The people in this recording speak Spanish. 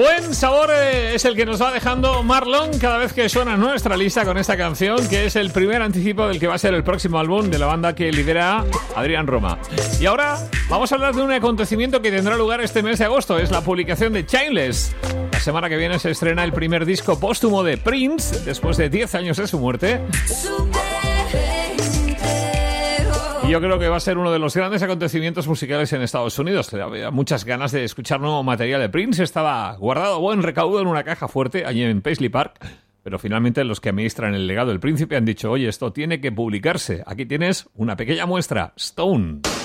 Buen sabor es el que nos va dejando Marlon cada vez que suena nuestra lista con esta canción, que es el primer anticipo del que va a ser el próximo álbum de la banda que lidera Adrián Roma. Y ahora vamos a hablar de un acontecimiento que tendrá lugar este mes de agosto. Es la publicación de Chainless. La semana que viene se estrena el primer disco póstumo de Prince, después de 10 años de su muerte. Y yo creo que va a ser uno de los grandes acontecimientos musicales en Estados Unidos. Había muchas ganas de escuchar nuevo material de Prince. Estaba guardado buen recaudo en una caja fuerte allí en Paisley Park. Pero finalmente los que administran el legado del príncipe han dicho: oye, esto tiene que publicarse. Aquí tienes una pequeña muestra. Stone.